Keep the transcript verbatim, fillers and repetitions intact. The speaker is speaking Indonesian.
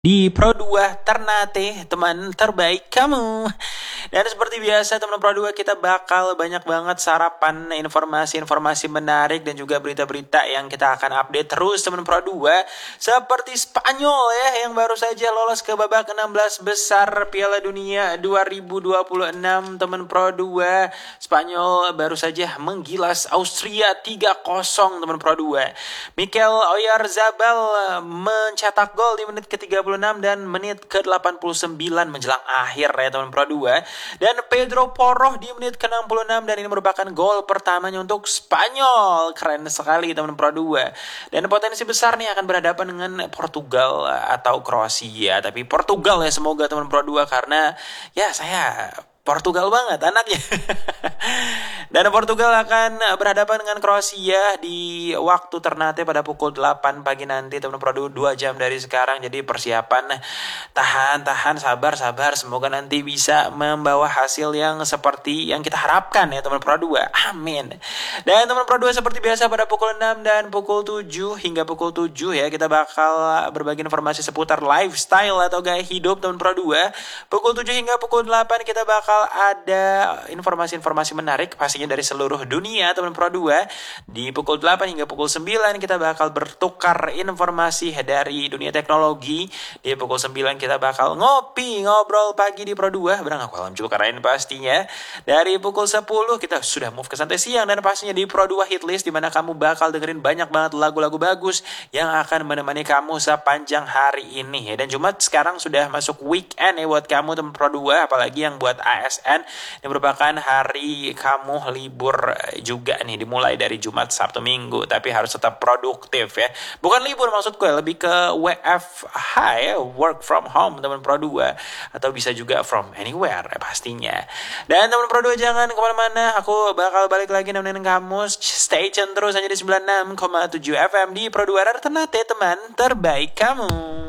Di Pro dua Ternate, teman terbaik kamu. Dan seperti biasa teman Pro dua kita bakal banyak banget sarapan informasi-informasi menarik dan juga berita-berita yang kita akan update terus teman Pro dua. Seperti Spanyol ya yang baru saja lolos ke babak enam belas besar Piala Dunia dua ribu dua puluh enam teman Pro dua. Spanyol baru saja menggilas Austria tiga kosong teman Pro dua. Mikel Oyarzabal mencetak gol di menit ke tiga puluh enam dan menit ke delapan puluh sembilan menjelang akhir ya teman Pro dua. Dan Pedro Porro di menit ke enam puluh enam dan ini merupakan gol pertamanya untuk Spanyol. Keren sekali teman Pro dua. Dan potensi besar nih akan berhadapan dengan Portugal atau Kroasia. Tapi Portugal ya semoga teman Pro dua karena ya saya Portugal banget anaknya. Dan Portugal akan berhadapan dengan Kroasia di waktu Ternate pada pukul delapan pagi nanti teman Pro dua jam dari sekarang. Jadi persiapan tahan-tahan sabar-sabar semoga nanti bisa membawa hasil yang seperti yang kita harapkan ya teman Pro dua. Amin. Dan teman Pro dua seperti biasa pada pukul enam dan pukul tujuh hingga pukul tujuh ya kita bakal berbagi informasi seputar lifestyle atau gaya hidup teman Pro dua. Pukul tujuh hingga pukul delapan kita bakal ada informasi-informasi menarik pastinya dari seluruh dunia teman Pro dua. Di pukul delapan hingga pukul sembilan kita bakal bertukar informasi dari dunia teknologi. Di pukul sembilan kita bakal ngopi ngobrol pagi di Pro dua bareng aku Alam Julkarain pastinya. Dari pukul sepuluh kita sudah move ke santai siang dan pastinya di Pro dua Hitlist di mana kamu bakal dengerin banyak banget lagu-lagu bagus yang akan menemani kamu sepanjang hari ini. Dan Jumat sekarang sudah masuk weekend ya buat kamu teman Pro dua apalagi yang buat A S N ini merupakan hari kamu libur juga nih dimulai dari Jumat, Sabtu, Minggu tapi harus tetap produktif ya. Bukan libur maksudku ya, lebih ke W F H ya, work from home teman Pro dua atau bisa juga from anywhere ya, pastinya. Dan teman Pro dua jangan kemana-mana, aku bakal balik lagi nemenin kamu. Stay tune terus hanya di sembilan puluh enam koma tujuh F M di Pro dua Ternate teman terbaik kamu.